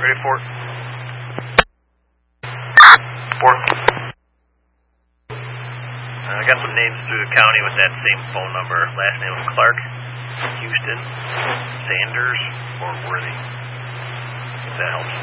Ready for it. 4. I got some names through the county with that same phone number. Last name was Clark, Houston, Sanders, or Worthy. If that helps.